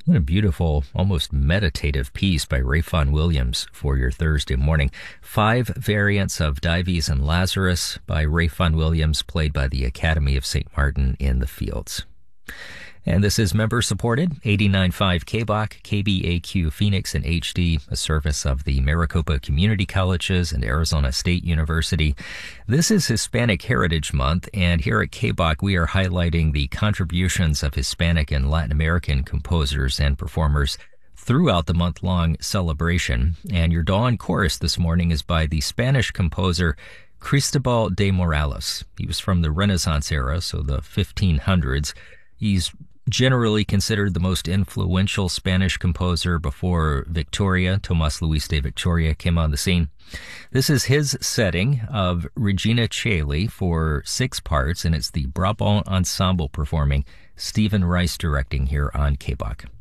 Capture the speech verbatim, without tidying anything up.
What a beautiful, almost meditative piece by Ralph Vaughan Williams for your Thursday morning. Five variants of Dives and Lazarus by Ralph Vaughan Williams, played by the Academy of Saint Martin in the Fields. And this is member-supported, eighty-nine point five K B O C, K B A Q Phoenix in H D, a service of the Maricopa Community Colleges and Arizona State University. This is Hispanic Heritage Month, and here at K B O C we are highlighting the contributions of Hispanic and Latin American composers and performers throughout the month-long celebration. And your dawn chorus this morning is by the Spanish composer Cristobal de Morales. He was from the Renaissance era, so the fifteen hundreds. He's generally considered the most influential Spanish composer before Victoria, Tomás Luis de Victoria, came on the scene. This is his setting of Regina Caeli for six parts, and it's the Brabant Ensemble performing, Stephen Rice directing here on K B O C.